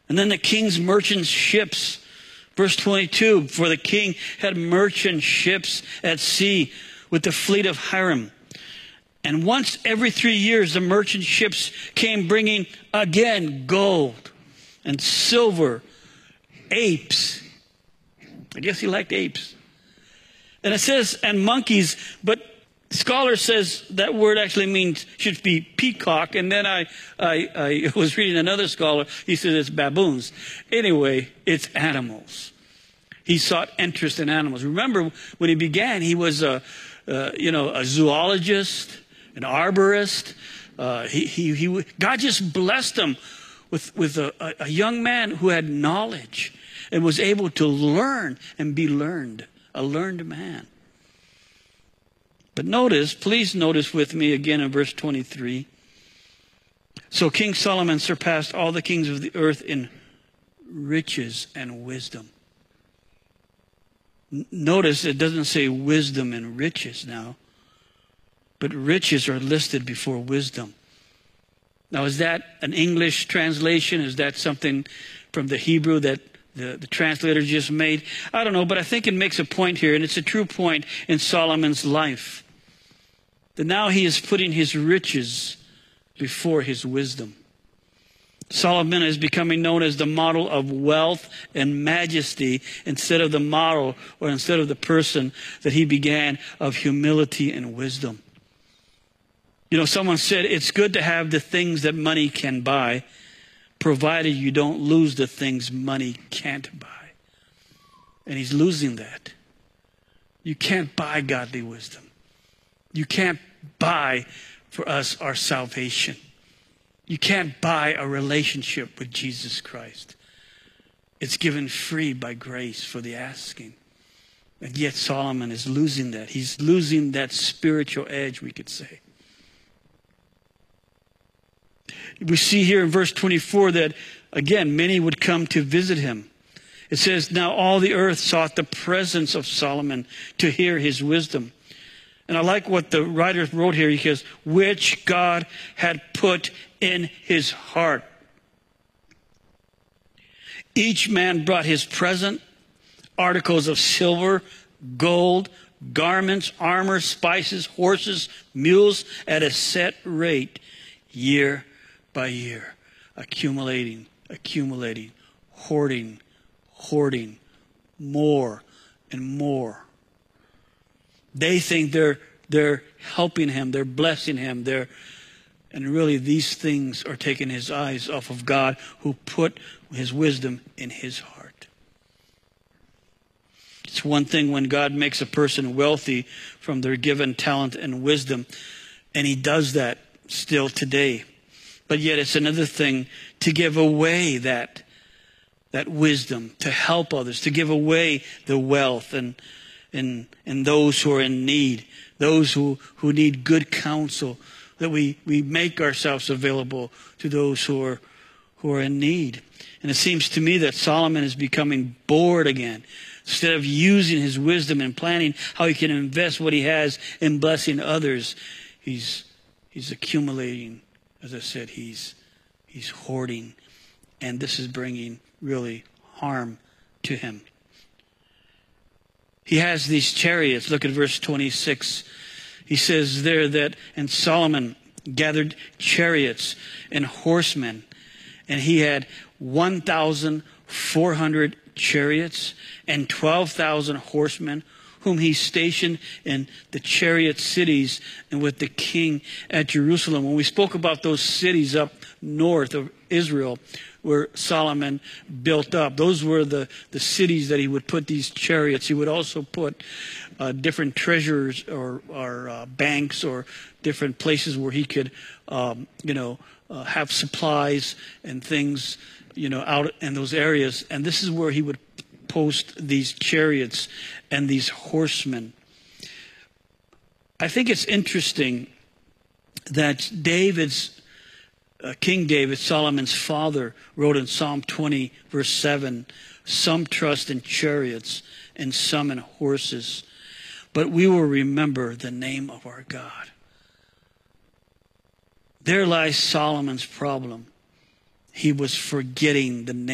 And then the king's merchant ships. Verse 22, for the king had merchant ships at sea with the fleet of Hiram. And once every 3 years, the merchant ships came bringing again gold and silver, apes. I guess he liked apes. And it says, and monkeys, but scholar says that word actually means, should be peacock. And then I was reading another scholar, he says it's baboons. Anyway, it's animals. He sought interest in animals. Remember, when he began, he was a zoologist, an arborist. God just blessed him with a young man who had knowledge and was able to learn and be learned, a learned man. But please notice with me again in verse 23. So King Solomon surpassed all the kings of the earth in riches and wisdom. Notice it doesn't say wisdom and riches now, but riches are listed before wisdom. Now, is that an English translation? Is that something from the Hebrew that the translator just made? I don't know, but I think it makes a point here, and it's a true point in Solomon's life. That now he is putting his riches before his wisdom. Solomon is becoming known as the model of wealth and majesty instead of the person that he began of humility and wisdom. You know, someone said it's good to have the things that money can buy, provided you don't lose the things money can't buy. And he's losing that. You can't buy godly wisdom. You can't buy for us our salvation. You can't buy a relationship with Jesus Christ. It's given free by grace for the asking. And yet Solomon is losing that. He's losing that spiritual edge, we could say. We see here in verse 24 that, again, many would come to visit him. It says, now all the earth sought the presence of Solomon to hear his wisdom. And I like what the writer wrote here. He says, which God had put in his heart. Each man brought his present, articles of silver, gold, garments, armor, spices, horses, mules, at a set rate, year by year, accumulating, hoarding, more and more. They think they're helping him, they're blessing him, and really these things are taking his eyes off of God, who put his wisdom in his heart. It's one thing when God makes a person wealthy from their given talent and wisdom, and he does that still today. But yet it's another thing to give away that wisdom, to help others, to give away the wealth and those who are in need, those who need good counsel, that we make ourselves available to those who are in need. And it seems to me that Solomon is becoming bored again. Instead of using his wisdom and planning how he can invest what he has in blessing others, he's accumulating. As I said, he's hoarding, and this is bringing really harm to him. He has these chariots. Look at verse 26. He says there that, and Solomon gathered chariots and horsemen, and he had 1,400 chariots and 12,000 horsemen, whom he stationed in the chariot cities and with the king at Jerusalem. When we spoke about those cities up north of Israel, where Solomon built up, those were the cities that he would put these chariots. He would also put different treasures or banks or different places where he could, have supplies and things, out in those areas. And this is where he would post these chariots and these horsemen. I think it's interesting that King David, Solomon's father, wrote in Psalm 20, verse 7, some trust in chariots and some in horses, but we will remember the name of our God. There lies Solomon's problem. He was forgetting the name